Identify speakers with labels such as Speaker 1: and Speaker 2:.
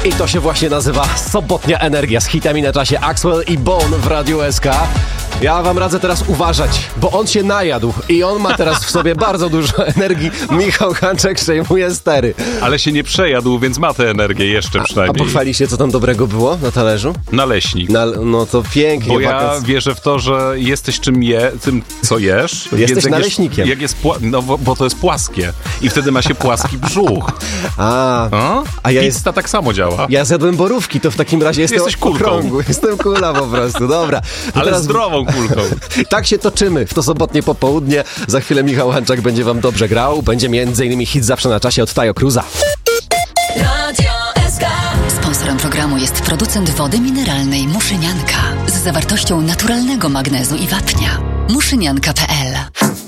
Speaker 1: I to się właśnie nazywa Sobotnia Energia z hitami na czasie Axwell i Bone w Radiu SK. Ja wam radzę teraz uważać, bo on się najadł i on ma teraz w sobie bardzo dużo energii. Michał Hanczek przejmuje stery.
Speaker 2: Ale się nie przejadł, więc ma tę energię jeszcze
Speaker 1: A
Speaker 2: przynajmniej.
Speaker 1: pochwali się, co tam dobrego było na talerzu?
Speaker 2: Naleśnik.
Speaker 1: No to pięknie.
Speaker 2: Bo ja wierzę w to, że jesteś tym co jesz.
Speaker 1: Jesteś naleśnikiem.
Speaker 2: Jak jest bo to jest płaskie. I wtedy ma się płaski brzuch.
Speaker 1: A ja
Speaker 2: Pizza tak samo działa.
Speaker 1: Ja zjadłem borówki, to w takim razie
Speaker 2: Jesteś kulką.
Speaker 1: okrągły. Jestem kula po prostu, dobra.
Speaker 2: Ale
Speaker 1: teraz
Speaker 2: zdrową kulką.
Speaker 1: Tak się toczymy w to sobotnie popołudnie. Za chwilę Michał Hanczak będzie wam dobrze grał. Będzie m.in. hit Zawsze na czasie od Tajo Cruza.
Speaker 3: Sponsorem programu jest producent wody mineralnej Muszynianka z zawartością naturalnego magnezu i wapnia. Muszynianka.pl